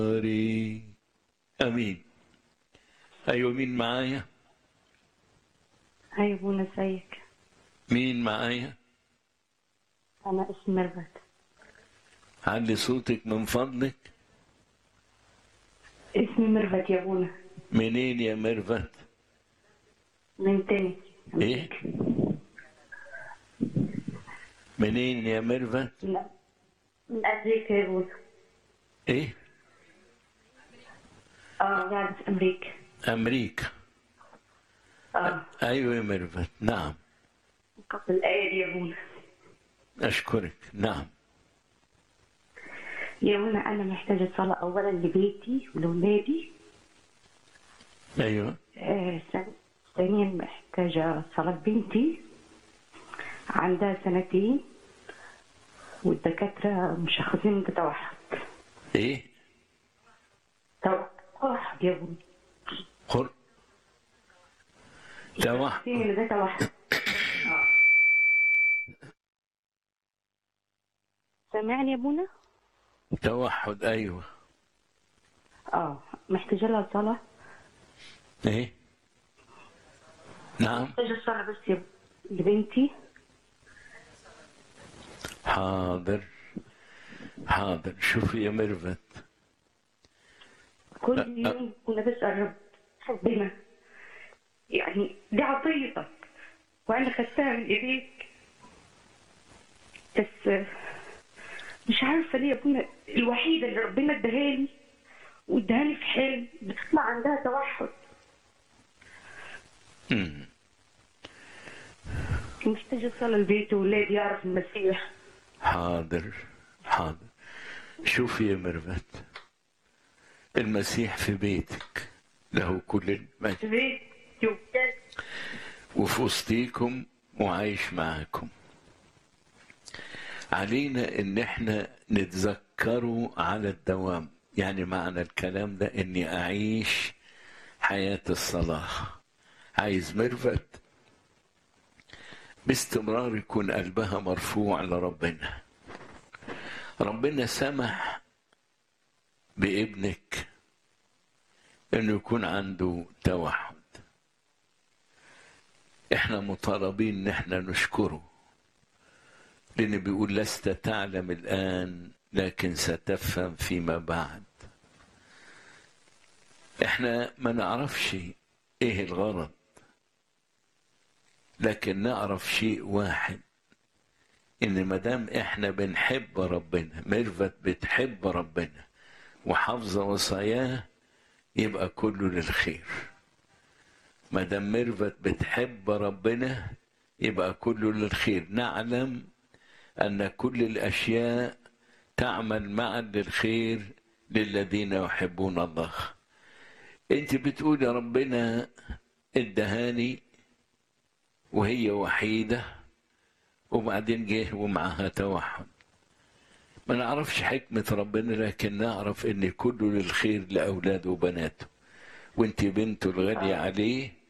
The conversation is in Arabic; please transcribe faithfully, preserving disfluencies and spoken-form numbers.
ناري. امين. ايوه، مين معايا؟ هاي ابونا، ازيك؟ مين معايا؟ انا اسمي ميرفت. علي صوتك من فضلك. اسمي ميرفت يا ابونا. منين يا ميرفت؟ من تاني ايه؟ منين يا ميرفت؟ لا، من امريكا يا ابونا. ايه؟ اه، قاعدة في امريكا. امريكا. اه، ايوه يا ميرفت، نعم. قبل الايه دي يا ابونا. اشكرك، نعم. يا ابونا، انا محتاجة صلاة اولا لبيتي ولولادي. ايوه. آه ثان- ثانيا محتاجة صلاة بنتي، عندها سنتين والدكاترة مشخصين بتوحد. ايه؟ توحد يا ابونا. خر توحد. مشخصين ان ده توحد. اه، سامعني يا ابونا؟ توحد، ايوه. اه، محتاجة لها صلاة. ايه؟ نعم. محتاجة صلاة بس يا لبنتي. حاضر حاضر. شوفي يا ميرفت، كل يوم كنا بسأل ربنا، يعني دي عطيتك وأنا خدتها من إيديك، بس مش عارفة ليه يا ابونا الوحيدة اللي ربنا اداها لي واداهاني في حلم بتطلع عندها توحد. امم محتاجة صلاة لبيتي وولادي يعرف المسيح. حاضر حاضر. شوفي يا ميرفت، المسيح في بيتك، له كل المجد، في بيتي وبجد. وفي وسطيكم وعايش معاكم. علينا ان احنا نتذكره على الدوام. يعني معنى الكلام ده اني اعيش حياة الصلاة. عايز ميرفت باستمرار يكون قلبها مرفوع لربنا. ربنا سمح بابنك انه يكون عنده توحد. احنا مطالبين ان احنا نشكره، لأنه بيقول لست تعلم الآن لكن ستفهم فيما بعد. احنا ما نعرفش ايه الغرض، لكن نعرف شيء واحد، ان مدام احنا بنحب ربنا، ميرفت بتحب ربنا وحافظة وصاياه، يبقى كله للخير. مدام ميرفت بتحب ربنا يبقى كله للخير. نعلم أن كل الأشياء تعمل معا للخير للذين يحبون الله. أنت بتقول يا ربنا ادهاني وهي وحيدة وبعدين جه ومعها توحد. ما نعرفش حكمة ربنا، لكن نعرف أن كله للخير لأولاده وبناته. وأنت بنته الغالية عليه